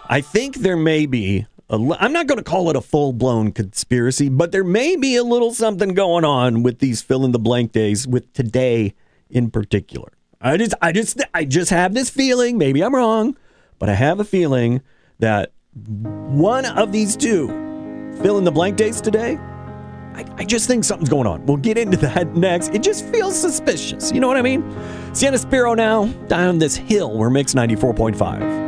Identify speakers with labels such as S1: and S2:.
S1: I think there may be, I'm not going to call it a full-blown conspiracy, but there may be a little something going on with these fill-in-the-blank days, with today in particular. I just have this feeling, maybe I'm wrong, but I have a feeling that one of these two fill-in-the-blank days today, I just think something's going on. We'll get into that next. It just feels suspicious. You know what I mean? Sienna Spiro now, down this hill. We're Mix 94.5.